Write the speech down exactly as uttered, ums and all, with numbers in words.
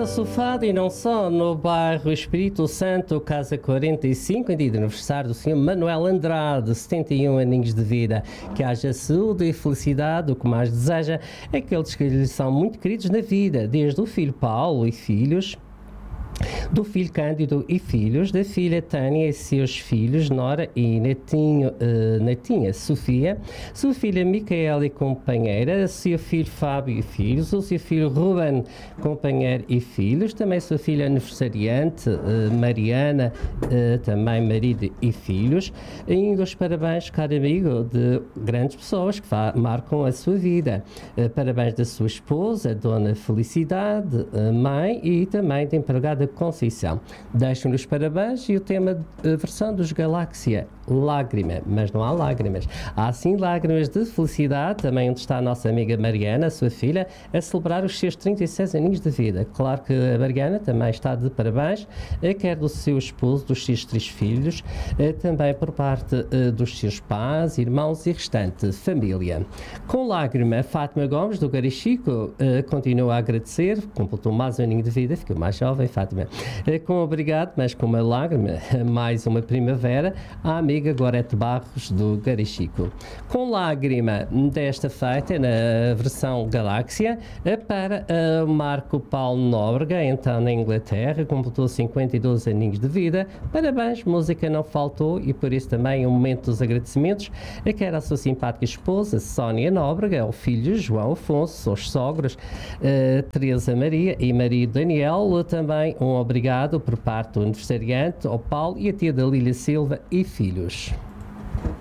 Canta-se o fado e não só no bairro Espírito Santo, Casa quarenta e cinco, em dia de aniversário do senhor Manuel Andrade, setenta e um aninhos de vida. Que haja saúde e felicidade, o que mais deseja é aqueles que lhe são muito queridos na vida, desde o filho Paulo e filhos, do filho Cândido e filhos, da filha Tânia e seus filhos, Nora e netinho, uh, netinha Sofia, sua filha Micaela e companheira, seu filho Fábio e filhos, o seu filho Ruben, companheiro e filhos, também sua filha aniversariante, uh, Mariana, uh, também marido e filhos, e ainda os parabéns, caro amigo, de grandes pessoas que marcam a sua vida. Uh, parabéns da sua esposa, Dona Felicidade, uh, mãe, e também da empregada Conceição. Deixem-nos os parabéns e o tema de versão dos Galáxia, Lágrima, mas não há lágrimas. Há sim lágrimas de felicidade, também onde está a nossa amiga Mariana, a sua filha, a celebrar os seus trinta e seis aninhos de vida. Claro que a Mariana também está de parabéns, quer do seu esposo, dos seus três filhos, também por parte dos seus pais, irmãos e restante família. Com lágrima, Fátima Gomes, do Garichico, continua a agradecer, completou mais um aninho de vida, ficou mais jovem, Fátima. Com obrigado, mas com uma lágrima, mais uma primavera, a amiga Gorete Barros, do Garichico. Com lágrima desta feita, na versão Galáxia, para uh, Marco Paulo Nóbrega, então na Inglaterra, completou cinquenta e dois aninhos de vida. Parabéns, música não faltou, e por isso também um momento dos agradecimentos a quer a sua simpática esposa, Sónia Nóbrega, ao filho João Afonso, aos sogros, uh, Teresa Maria e marido Daniel, também um obrigado por parte do aniversariante, ao Paulo e a tia da Lília Silva e filhos.